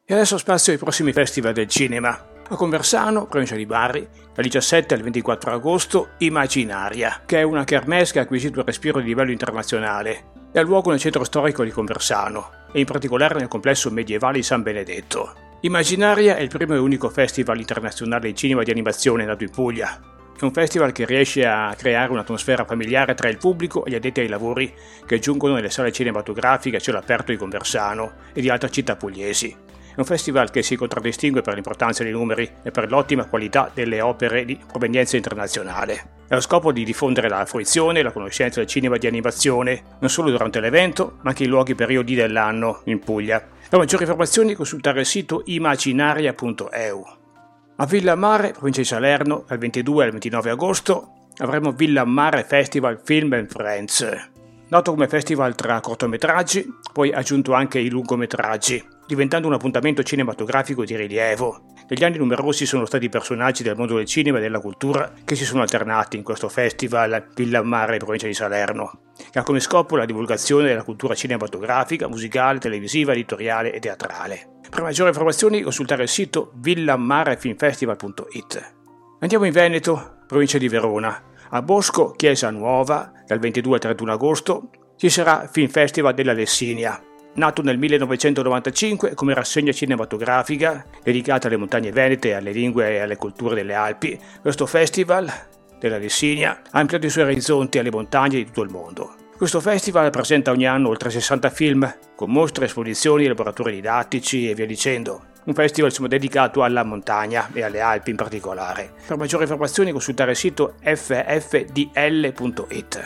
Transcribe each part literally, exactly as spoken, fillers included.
E adesso spazio ai prossimi festival del cinema. A Conversano, provincia di Bari, dal diciassette al ventiquattro agosto, Immaginaria, che è una kermesse che ha acquisito un respiro di livello internazionale. È a luogo nel centro storico di Conversano, e in particolare nel complesso medievale di San Benedetto. Immaginaria è il primo e unico festival internazionale di cinema di animazione nato in Puglia. È un festival che riesce a creare un'atmosfera familiare tra il pubblico e gli addetti ai lavori che giungono nelle sale cinematografiche a cielo aperto di Conversano e di altre città pugliesi. È un festival che si contraddistingue per l'importanza dei numeri e per l'ottima qualità delle opere di provenienza internazionale. È lo scopo di diffondere la fruizione e la conoscenza del cinema di animazione, non solo durante l'evento, ma anche in luoghi periodi dell'anno in Puglia. Per maggiori informazioni consultare il sito immaginaria punto e u. A Villammare, provincia di Salerno, dal ventidue al ventinove agosto, avremo Villammare Festival Film and Friends. Nato come festival tra cortometraggi, poi aggiunto anche i lungometraggi, diventando un appuntamento cinematografico di rilievo. Negli anni numerosi sono stati personaggi del mondo del cinema e della cultura che si sono alternati in questo festival Villammare, provincia di Salerno, che ha come scopo la divulgazione della cultura cinematografica, musicale, televisiva, editoriale e teatrale. Per maggiori informazioni consultare il sito villammarefilmfestival punto it. Andiamo in Veneto, provincia di Verona. A Bosco, Chiesa Nuova, dal ventidue al trentuno agosto, ci sarà Film Festival della Lessinia. Nato nel millenovecentonovantacinque come rassegna cinematografica dedicata alle montagne venete e alle lingue e alle culture delle Alpi, questo festival della Lessinia ha ampliato i suoi orizzonti alle montagne di tutto il mondo. Questo festival presenta ogni anno oltre sessanta film, con mostre, esposizioni, laboratori didattici e via dicendo. Un festival insomma, dedicato alla montagna e alle Alpi in particolare. Per maggiori informazioni consultare il sito f f d l punto it.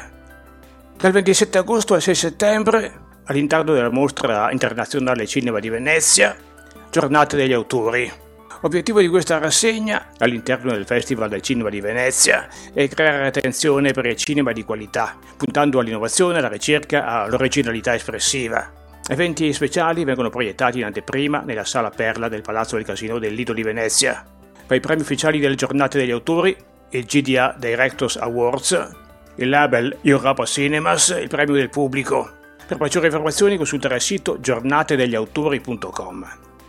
Dal ventisette agosto al sei settembre, all'interno della Mostra Internazionale Cinema di Venezia, Giornate degli Autori. L'obiettivo di questa rassegna, all'interno del Festival del Cinema di Venezia, è creare attenzione per il cinema di qualità, puntando all'innovazione, alla ricerca, all'originalità espressiva. Eventi speciali vengono proiettati in anteprima nella Sala Perla del Palazzo del Casino del Lido di Venezia. Per i premi ufficiali delle Giornate degli Autori, il G D A Directors Awards, il label Europa Cinemas, il premio del pubblico. Per maggiori informazioni consultare il sito giornate degli autori punto com.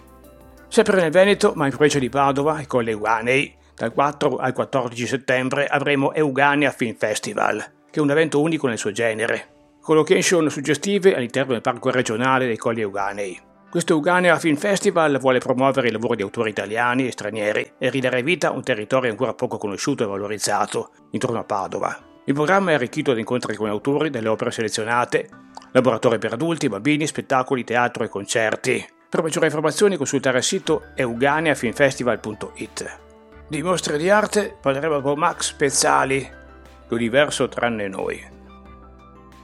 Sempre nel Veneto, ma in provincia di Padova e Colle Euganei, dal quattro al quattordici settembre avremo Euganea Film Festival, che è un evento unico nel suo genere, con location suggestive all'interno del parco regionale dei Colli Euganei. Questo Euganea Film Festival vuole promuovere il lavoro di autori italiani e stranieri e ridare vita a un territorio ancora poco conosciuto e valorizzato, intorno a Padova. Il programma è arricchito da incontri con autori delle opere selezionate, laboratori per adulti, bambini, spettacoli, teatro e concerti. Per maggiori informazioni consultare il sito euganea film festival punto it. Di mostre di arte parleremo con Max Pezzali, l'universo tranne noi.